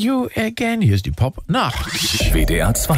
you again. Hier ist die Pop-Nacht. WDR 2.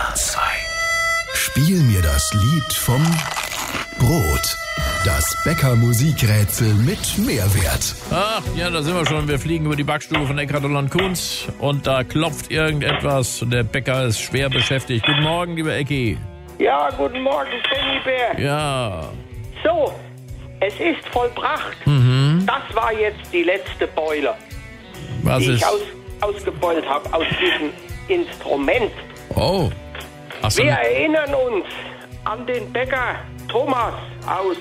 Spiel mir das Lied vom Brot. Das Bäcker-Musikrätsel mit Mehrwert. Ach, ja, da sind wir schon. Wir fliegen über die Backstube von Eckhard und Kunz und da klopft irgendetwas und der Bäcker ist schwer beschäftigt. Guten Morgen, lieber Ecki. Ja, guten Morgen, Bär. Ja. So, es ist vollbracht. Das war jetzt die letzte Beule, Was die ist? ich ausgebeult habe aus diesem Instrument. Oh. Ach so, Wir erinnern uns an den Bäcker Thomas aus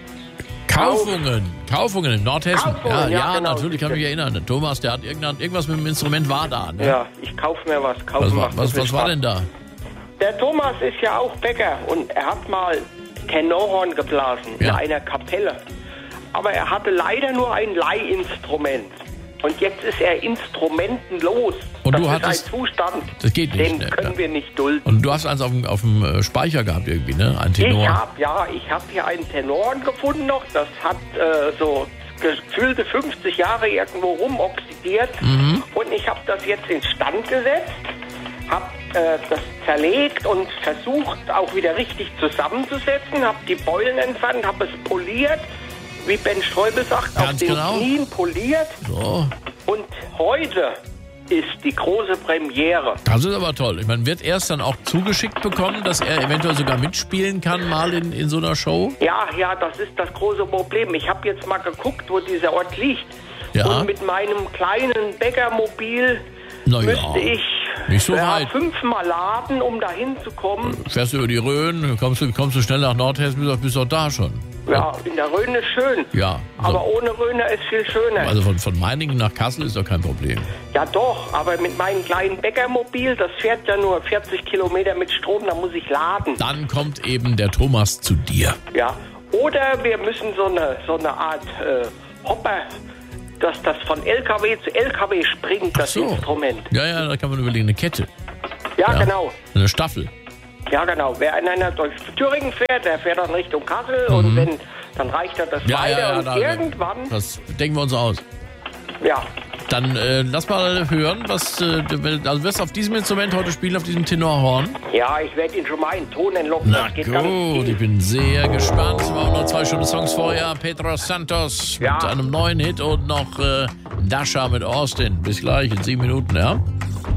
Kaufungen in Nordhessen. Kaufungen, ja, genau. Natürlich kann ich mich erinnern. Der Thomas, der hat irgendwas mit dem Instrument war da. Ne? Ja, ich kaufe mir was. Was war denn da? Der Thomas ist ja auch Bäcker und er hat mal Tenorhorn geblasen in einer Kapelle. Aber er hatte leider nur ein Leihinstrument. Und jetzt ist er instrumentenlos. Und das du ist hattest- ein Zustand, Das geht nicht, den ne? können wir nicht dulden. Und du hast eins auf dem Speicher gehabt irgendwie, ne? Ein Tenor. Ich habe hier einen Tenorhorn gefunden noch. Das hat so gefühlte 50 Jahre irgendwo rumoxidiert. Und ich habe das jetzt instand gesetzt, habe das zerlegt und versucht auch wieder richtig zusammenzusetzen, habe die Beulen entfernt, habe es poliert, wie Ben Ströbel sagt, Ganz auf den genau. Knien poliert. So. Und heute ist die große Premiere. Das ist aber toll. Ich meine, wird er es dann auch zugeschickt bekommen, dass er eventuell sogar mitspielen kann, mal in so einer Show? Ja, das ist das große Problem. Ich habe jetzt mal geguckt, wo dieser Ort liegt. Ja. Und mit meinem kleinen Bäckermobil Na ja, müsste ich nicht so weit. 5-mal laden, um dahin zu kommen. Fährst du über die Rhön, kommst du schnell nach Nordhessen, bist auch da schon. Ja, in der Rhön ist schön. Ja. Aber ohne Rhöner ist viel schöner. Also von Meiningen nach Kassel ist doch kein Problem. Ja doch, aber mit meinem kleinen Bäckermobil, das fährt ja nur 40 Kilometer mit Strom, da muss ich laden. Dann kommt eben der Thomas zu dir. Ja. Oder wir müssen so eine Art Hopper, dass das von LKW zu LKW springt, das So. Instrument. Ja, da kann man überlegen, eine Kette. Ja, genau. Eine Staffel. Ja, genau. Wer in einer durch Thüringen fährt, der fährt dann Richtung Kassel und dann reicht er das weiter und irgendwann... Das denken wir uns aus. Ja, Dann lass mal hören, also wirst du auf diesem Instrument heute spielen, auf diesem Tenorhorn? ja, ich werde ihn schon mal in Ton entlocken. Na Das geht ganz gut, ich viel. bin sehr gespannt. Wir haben noch 2 Stunden Songs vorher. Pedro Santos Ja. mit einem neuen Hit und noch Dasha mit Austin. Bis gleich in 7 Minuten, ja?